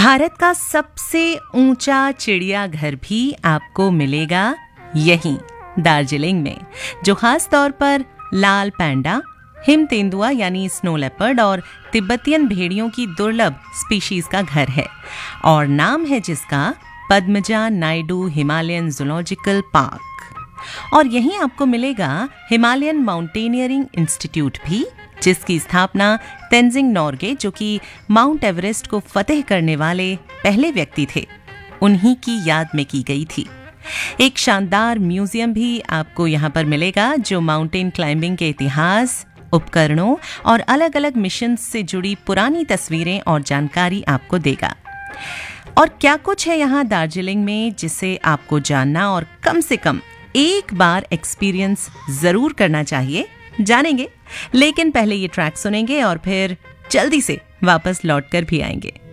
भारत का सबसे ऊंचा चिड़ियाघर भी आपको मिलेगा यहीं दार्जिलिंग में, जो खास तौर पर लाल पैंडा, हिम तेंदुआ यानी स्नो लेपर्ड और तिब्बतियन भेड़ियों की दुर्लभ स्पीशीज का घर है, और नाम है जिसका Padmaja Naidu Himalayan zoological park. और यहीं आपको मिलेगा हिमालयन माउंटेनियरिंग इंस्टीट्यूट भी, जिसकी स्थापना तेंजिंग नोर्गे, जो कि माउंट एवरेस्ट को फतेह करने वाले पहले व्यक्ति थे, उन्हीं की याद में की गई थी। एक शानदार म्यूजियम भी आपको यहाँ पर मिलेगा, जो माउंटेन क्लाइंबिंग के इतिहास, उपकरणों और अलग अलग मिशन से जुड़ी पुरानी तस्वीरें और जानकारी आपको देगा। और क्या कुछ है यहाँ दार्जिलिंग में जिसे आपको जानना और कम से कम एक बार एक्सपीरियंस जरूर करना चाहिए, जानेंगे। लेकिन पहले ये ट्रैक सुनेंगे और फिर जल्दी से वापस लौट कर भी आएंगे।